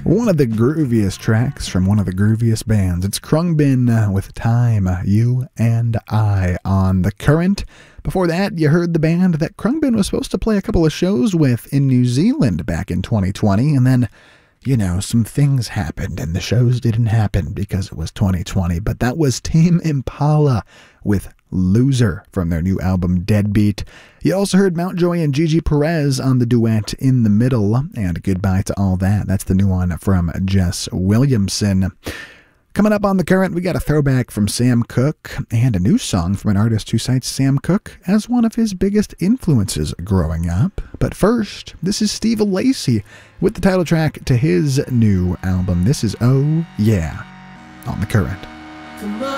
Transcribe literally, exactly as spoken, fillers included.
One of the grooviest tracks from one of the grooviest bands. It's Khruangbin with Time, You and I on The Current. Before that, you heard the band that Khruangbin was supposed to play a couple of shows with in New Zealand back in twenty twenty, and then, you know, some things happened and the shows didn't happen because it was twenty twenty. But that was Tame Impala with Loser from their new album Deadbeat. You also heard Mountjoy and Gigi Perez on the duet In the Middle, and Goodbye to All That. That's the new one from Jess Williamson. Coming up on The Current, we got a throwback from Sam Cooke and a new song from an artist who cites Sam Cooke as one of his biggest influences growing up. But first, this is Steve Lacy with the title track to his new album. This is Oh Yeah on The Current.